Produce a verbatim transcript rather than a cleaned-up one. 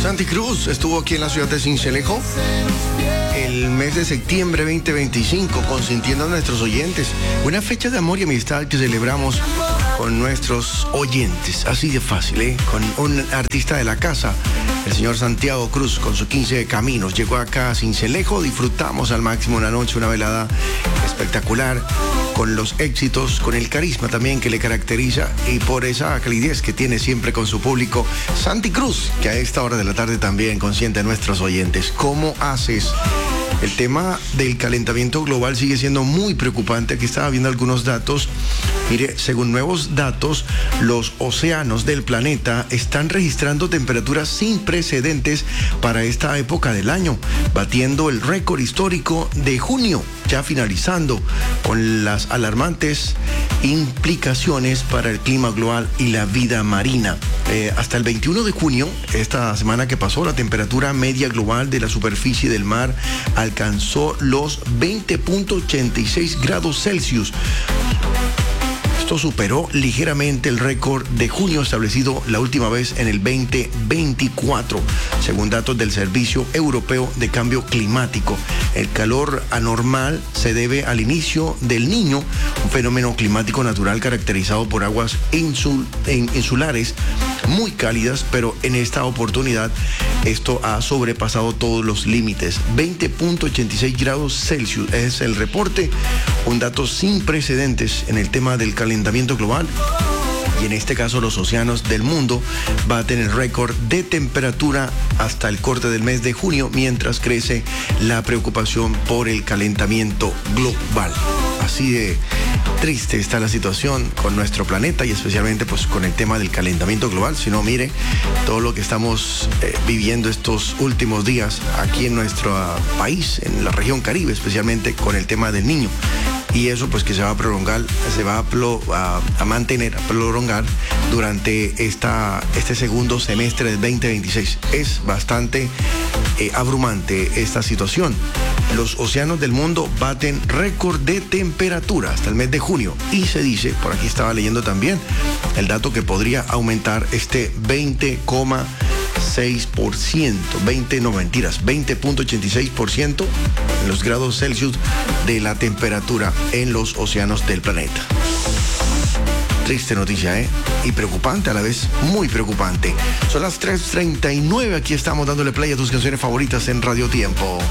Santi Cruz estuvo aquí en la ciudad de Sincelejo el mes de septiembre veinte veinticinco, consintiendo a nuestros oyentes. Una fecha de amor y amistad que celebramos con nuestros oyentes. Así de fácil, ¿eh? Con un artista de la casa, el señor Santiago Cruz, con sus quince caminos. Llegó acá a Sincelejo, disfrutamos al máximo una noche, una velada espectacular, con los éxitos, con el carisma también que le caracteriza y por esa calidez que tiene siempre con su público. Santi Cruz, que a esta hora de la tarde también consiente a nuestros oyentes. ¿Cómo haces? El tema del calentamiento global sigue siendo muy preocupante. Aquí estaba viendo algunos datos. Mire, según nuevos datos, los océanos del planeta están registrando temperaturas sin precedentes para esta época del año, batiendo el récord histórico de junio, ya finalizando con las alarmantes implicaciones para el clima global y la vida marina. Eh, hasta el veintiuno de junio, esta semana que pasó, la temperatura media global de la superficie del mar alcanzó los veinte punto ochenta y seis grados Celsius. Esto superó ligeramente el récord de junio establecido la última vez en el veinte veinticuatro, según datos del Servicio Europeo de Cambio Climático. El calor anormal se debe al inicio del Niño, un fenómeno climático natural caracterizado por aguas insul, insulares muy cálidas, pero en esta oportunidad esto ha sobrepasado todos los límites. veinte punto ochenta y seis grados Celsius es el reporte, un dato sin precedentes en el tema del calentamiento global. Y en este caso los océanos del mundo baten el récord de temperatura hasta el corte del mes de junio, mientras crece la preocupación por el calentamiento global. Así de triste está la situación con nuestro planeta y especialmente pues con el tema del calentamiento global. Si no, mire todo lo que estamos eh, viviendo estos últimos días aquí en nuestro uh, país, en la región Caribe, especialmente con el tema del Niño. Y eso pues que se va a prolongar, se va a, pro, a, a mantener, a prolongar durante esta, este segundo semestre del veinte veintiséis. Es bastante eh, abrumante esta situación. Los océanos del mundo baten récord de temperatura hasta el mes de junio. Y se dice, por aquí estaba leyendo también, el dato que podría aumentar este veinte coma seis por ciento, veinte, no mentiras, veinte punto ochenta y seis por ciento en los grados Celsius de la temperatura en los océanos del planeta. Triste noticia, ¿eh? Y preocupante a la vez, muy preocupante. Son las tres treinta y nueve, aquí estamos dándole play a tus canciones favoritas en Radio Tiempo.